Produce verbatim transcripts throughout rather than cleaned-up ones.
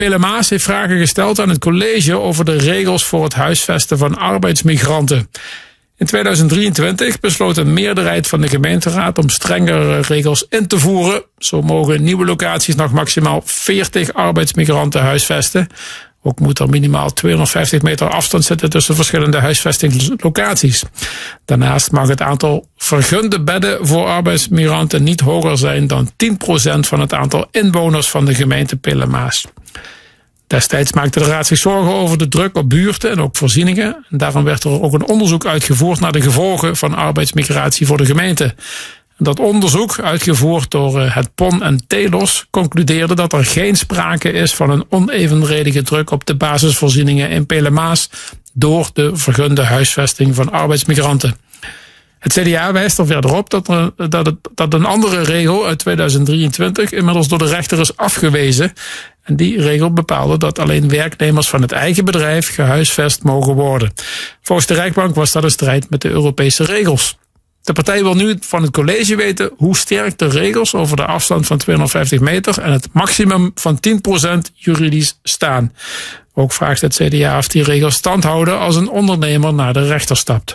Pele Maas heeft vragen gesteld aan het college over de regels voor het huisvesten van arbeidsmigranten. In tweeduizend drieëntwintig besloot een meerderheid van de gemeenteraad om strengere regels in te voeren. Zo mogen nieuwe locaties nog maximaal veertig arbeidsmigranten huisvesten. Ook moet er minimaal tweehonderdvijftig meter afstand zitten tussen verschillende huisvestingslocaties. Daarnaast mag het aantal vergunde bedden voor arbeidsmigranten niet hoger zijn dan tien procent van het aantal inwoners van de gemeente Pele Maas. Destijds maakte de raad zich zorgen over de druk op buurten en ook voorzieningen. En daarom werd er ook een onderzoek uitgevoerd naar de gevolgen van arbeidsmigratie voor de gemeente. Dat onderzoek, uitgevoerd door het P O N en Telos, concludeerde dat er geen sprake is van een onevenredige druk op de basisvoorzieningen in Pele Maas door de vergunde huisvesting van arbeidsmigranten. Het C D A wijst er verder op dat, er, dat, het, dat een andere regel uit tweeduizend drieëntwintig inmiddels door de rechter is afgewezen. En die regel bepaalde dat alleen werknemers van het eigen bedrijf gehuisvest mogen worden. Volgens de Rijksbank was dat een strijd met de Europese regels. De partij wil nu van het college weten hoe sterk de regels over de afstand van tweehonderdvijftig meter en het maximum van tien procent juridisch staan. Ook vraagt het C D A of die regels stand houden als een ondernemer naar de rechter stapt.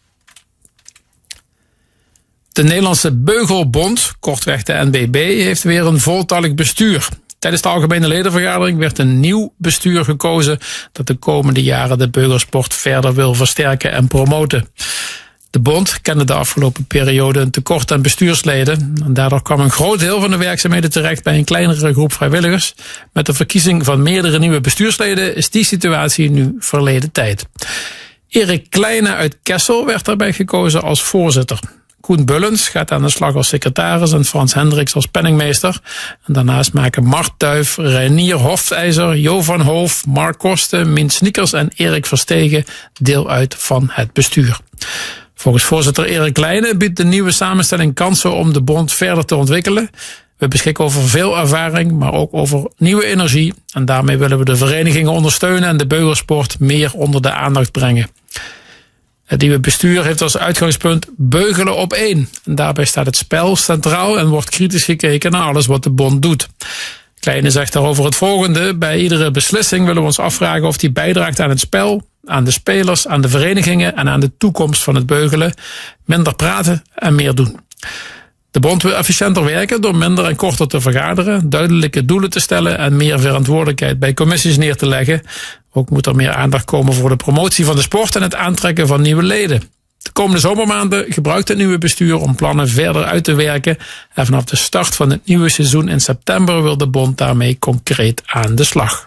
De Nederlandse Beugelbond, kortweg de N B B, heeft weer een voltallig bestuur. Tijdens de algemene ledenvergadering werd een nieuw bestuur gekozen dat de komende jaren de beugelsport verder wil versterken en promoten. De bond kende de afgelopen periode een tekort aan bestuursleden. En daardoor kwam een groot deel van de werkzaamheden terecht bij een kleinere groep vrijwilligers. Met de verkiezing van meerdere nieuwe bestuursleden is die situatie nu verleden tijd. Erik Kleine uit Kessel werd daarbij gekozen als voorzitter. Koen Bullens gaat aan de slag als secretaris en Frans Hendricks als penningmeester. En daarnaast maken Mart Tuif, Reinier Hofijzer, Jo van Hoof, Mark Kosten, Mien Sniekers en Erik Verstegen deel uit van het bestuur. Volgens voorzitter Erik Kleine biedt de nieuwe samenstelling kansen om de bond verder te ontwikkelen. We beschikken over veel ervaring, maar ook over nieuwe energie. En daarmee willen we de verenigingen ondersteunen en de beugelsport meer onder de aandacht brengen. Het nieuwe bestuur heeft als uitgangspunt beugelen op één. En daarbij staat het spel centraal en wordt kritisch gekeken naar alles wat de bond doet. Kleine zegt daarover het volgende. Bij iedere beslissing willen we ons afvragen of die bijdraagt aan het spel, aan de spelers, aan de verenigingen en aan de toekomst van het beugelen. Minder praten en meer doen. De bond wil efficiënter werken door minder en korter te vergaderen, duidelijke doelen te stellen en meer verantwoordelijkheid bij commissies neer te leggen. Ook moet er meer aandacht komen voor de promotie van de sport en het aantrekken van nieuwe leden. De komende zomermaanden gebruikt het nieuwe bestuur om plannen verder uit te werken. En vanaf de start van het nieuwe seizoen in september wil de bond daarmee concreet aan de slag.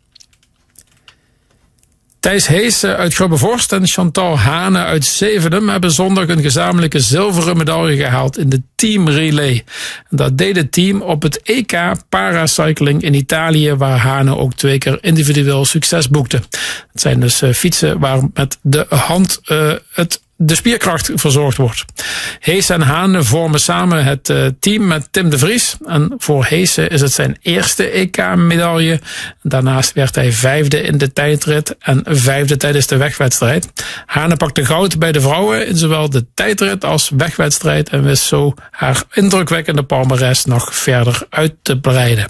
Thijs Hees uit Grubbevorst en Chantal Hane uit Zevenum hebben zondag een gezamenlijke zilveren medaille gehaald in de Team Relay. Dat deed het team op het E K Paracycling in Italië, waar Hane ook twee keer individueel succes boekte. Het zijn dus fietsen waar met de hand uh, het de spierkracht verzorgd wordt. Hees en Hane vormen samen het uh, team met Tim de Vries. En voor Hees is het zijn eerste E K-medaille. Daarnaast werd hij vijfde in de tijdrit en vijfde tijdens de wegwedstrijd. Hane pakte goud bij de vrouwen in zowel de tijdrit als wegwedstrijd en wist zo haar indrukwekkende palmares nog verder uit te breiden.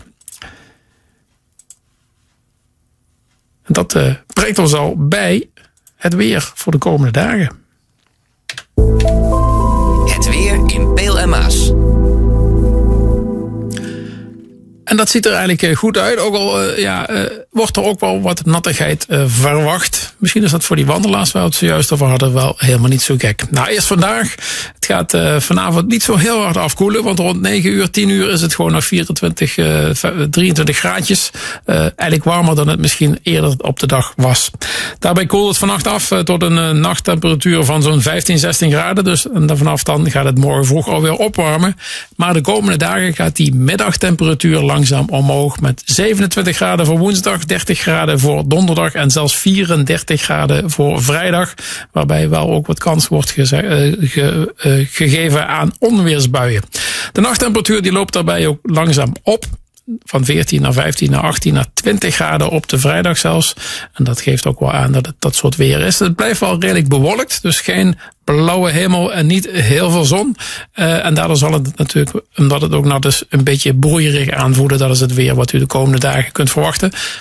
En dat uh, brengt ons al bij het weer voor de komende dagen. Het weer in Peel en Maas. En dat ziet er eigenlijk goed uit. Ook al uh, ja, uh, wordt er ook wel wat nattigheid uh, verwacht. Misschien is dat voor die wandelaars waar we het zojuist over hadden wel helemaal niet zo gek. Nou, eerst vandaag. Het gaat uh, vanavond niet zo heel hard afkoelen. Want rond negen uur, tien uur is het gewoon nog vierentwintig, uh, drieëntwintig graadjes. Uh, eigenlijk warmer dan het misschien eerder op de dag was. Daarbij koelt het vannacht af uh, tot een uh, nachttemperatuur van zo'n vijftien, zestien graden. Dus en dan vanaf dan gaat het morgen vroeg alweer opwarmen. Maar de komende dagen gaat die middagtemperatuur langzaam omhoog met zevenentwintig graden voor woensdag, dertig graden voor donderdag en zelfs vierendertig graden voor vrijdag. Waarbij wel ook wat kans wordt geze- uh, ge- uh, gegeven aan onweersbuien. De nachttemperatuur die loopt daarbij ook langzaam op. van veertien naar vijftien naar achttien naar twintig graden op de vrijdag zelfs. En dat geeft ook wel aan dat het dat soort weer is. Het blijft wel redelijk bewolkt, dus geen blauwe hemel en niet heel veel zon. Uh, en daardoor zal het natuurlijk, omdat het ook nog dus een beetje broeierig aanvoelen, dat is het weer wat u de komende dagen kunt verwachten.